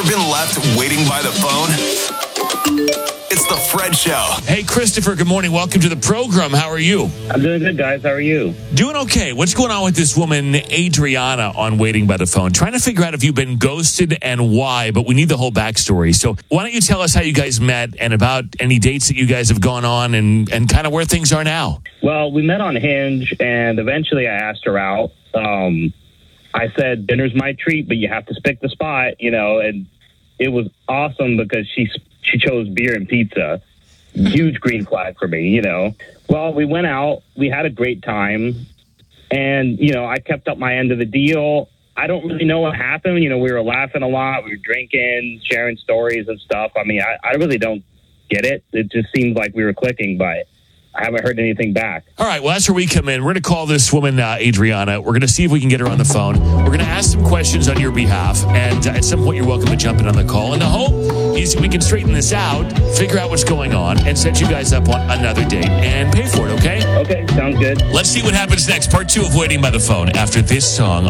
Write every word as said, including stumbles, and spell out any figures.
Ever been left waiting by the phone? It's the Fred Show. Hey, Christopher, good morning. Welcome to the program. How are you? I'm doing good, guys. How are you? Doing okay. What's going on with this woman, Adriana, on Waiting by the Phone? Trying to figure out if you've been ghosted and why, but we need the whole backstory. So why don't you tell us how you guys met and about any dates that you guys have gone on and, and kind of where things are now? Well, we met on Hinge, and eventually I asked her out. Um, I said, dinner's my treat, but you have to pick the spot, you know, and it was awesome because she she chose beer and pizza. Huge green flag for me, you know. Well, we went out. We had a great time. And, you know, I kept up my end of the deal. I don't really know what happened. You know, we were laughing a lot. We were drinking, sharing stories and stuff. I mean, I, I really don't get it. It just seemed like we were clicking, but I haven't heard anything back. All right, well, that's where we come in. We're going to call this woman, uh, Adriana. We're going to see if we can get her on the phone. We're going to ask some questions on your behalf, and uh, at some point, you're welcome to jump in on the call. And the hope is we can straighten this out, figure out what's going on, and set you guys up on another date and pay for it, okay? Okay, sounds good. Let's see what happens next. Part two of Waiting by the Phone after this song